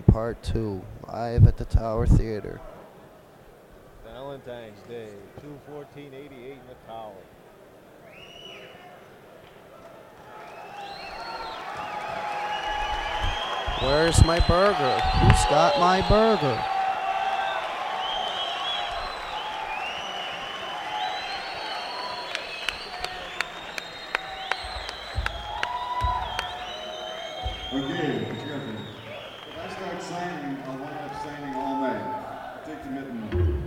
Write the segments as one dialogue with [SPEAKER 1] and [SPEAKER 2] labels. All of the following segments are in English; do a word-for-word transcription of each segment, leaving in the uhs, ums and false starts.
[SPEAKER 1] Reverend Part two, live at the Tower Theater.
[SPEAKER 2] Valentine's Day, two fourteen eighty-eight in the Tower.
[SPEAKER 1] Where's my burger? Who's got my burger?
[SPEAKER 3] Okay, careful. If I start signing, I'll wind up signing all night. Take the mitten.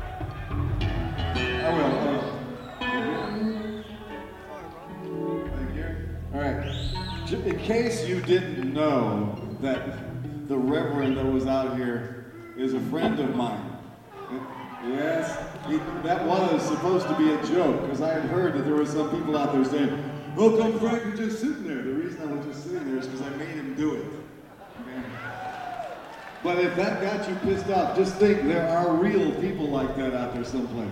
[SPEAKER 3] I will. Uh, Thank you. All right. J- In case you didn't know that the Reverend that was out here is a friend of mine. Yes, he, that was supposed to be a joke because I had heard that there were some people out there saying, "How come Frank was just sitting there?" The reason I was just sitting there is because I made him do it. Okay? But if that got you pissed off, just think there are real people like that out there someplace.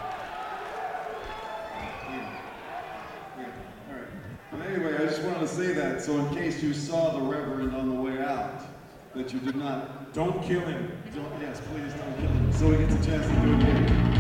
[SPEAKER 3] Yeah. Yeah. All right. But anyway, I just wanted to say that so in case you saw the Reverend on the way out, that you did not.
[SPEAKER 4] Don't kill him.
[SPEAKER 3] Don't, yes, please don't kill him. So he gets a chance to do it again.